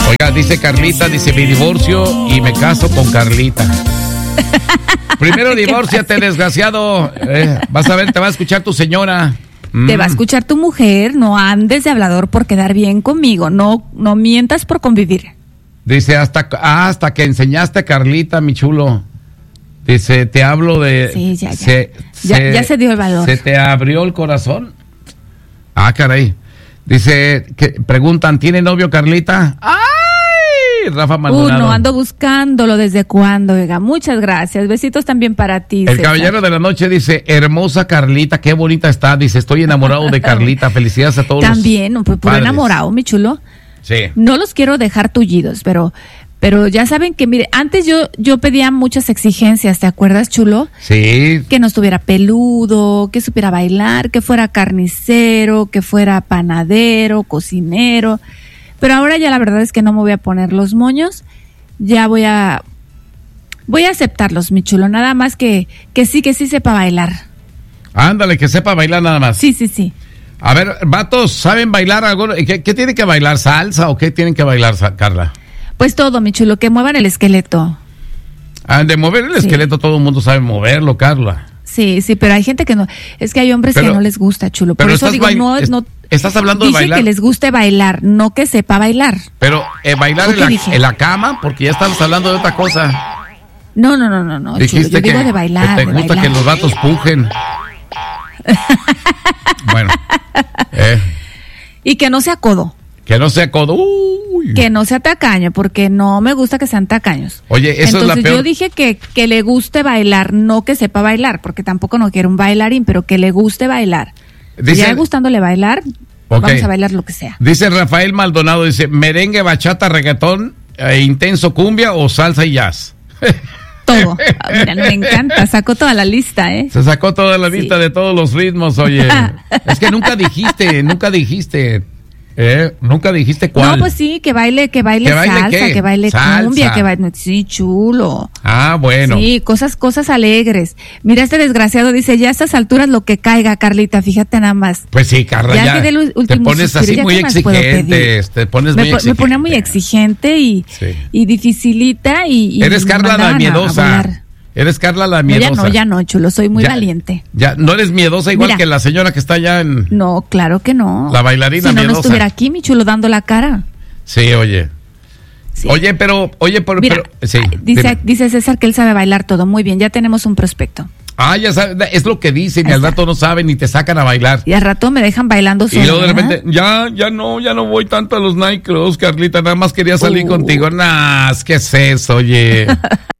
Oiga, dice Carlita, dice mi divorcio y me caso con Carlita. Primero divórciate, desgraciado. Vas a ver, te va a escuchar tu señora. Te va a escuchar tu mujer. No andes de hablador por quedar bien conmigo. No mientas por convivir. Dice, hasta que enseñaste a Carlita, mi chulo. Dice, te hablo de... Sí, ya se dio el valor. ¿Se te abrió el corazón? Ah, caray. Dice, preguntan, ¿tiene novio Carlita? ¡Ay! Rafa Maldonado. No, ando buscándolo desde cuándo, oiga. Muchas gracias. Besitos también para ti, El César. caballero de la noche dice, hermosa Carlita, qué bonita está. Dice, estoy enamorado de Carlita. Felicidades a todos. También, pues puro enamorado, mi chulo. Sí. No los quiero dejar tullidos, pero ya saben que, mire, antes yo pedía muchas exigencias, ¿te acuerdas, chulo? Sí. Que no estuviera peludo, que supiera bailar, que fuera carnicero, que fuera panadero, cocinero. Pero ahora ya la verdad es que no me voy a poner los moños. Ya voy a aceptarlos, mi chulo. Nada más que sí sepa bailar. Ándale, que sepa bailar nada más. Sí. A ver, vatos, ¿saben bailar algo? ¿Qué tienen que bailar? ¿Salsa o qué tienen que bailar, Carla? Pues todo, mi chulo, que muevan el esqueleto. De mover el esqueleto todo el mundo sabe moverlo, Carla. Sí, pero hay gente que no. Es que hay hombres que no les gusta, chulo. Por eso digo, no. Estás hablando de bailar. Dice que les guste bailar, no que sepa bailar. Pero bailar en la cama, porque ya estamos hablando de otra cosa. No, Dijiste chulo, yo digo de bailar. Que te gusta bailar. que los vatos pujen. Bueno. Y que no sea codo. Que no sea codo. Uy. Que no sea tacaño, porque no me gusta que sean tacaños. Oye, eso entonces, es la peor. Yo dije que le guste bailar, no que sepa bailar, porque tampoco no quiero un bailarín, pero que le guste bailar. Ya gustándole bailar, vamos a bailar lo que sea. Dice Rafael Maldonado, dice, merengue, bachata, reggaetón, intenso, cumbia o salsa y jazz. Todo. Mira, me encanta, sacó toda la lista, ¿eh? Se sacó toda la lista de todos los ritmos, oye. Es que nunca dijiste. Nunca dijiste cuál. No, pues sí, que baile salsa, ¿qué? que baile Salsa. cumbia, que baile... Sí, chulo. Ah, bueno. Sí, cosas alegres. Mira, este desgraciado dice, ya a estas alturas lo que caiga, Carlita, fíjate nada más. Pues sí, Carla, ya que último te pones suspiro, así muy exigente. Te pones muy exigente. Me pone muy exigente y dificilita y Eres Carla la miedosa. Eres Carla la miedosa. Ya no, chulo, soy muy valiente. Ya, no eres miedosa igual que la señora que está allá en... No, claro que no. La bailarina miedosa. Si no estuviera aquí, mi chulo, dando la cara. Sí, oye. Sí. Oye, pero sí. Dice César que él sabe bailar todo. Muy bien, ya tenemos un prospecto. Ya sabes, es lo que dicen y al rato no saben y te sacan a bailar. Y al rato me dejan bailando solo. Y luego de repente, ya no voy tanto a los nightclubs, Carlita, nada más quería salir contigo. ¿Qué es eso, oye?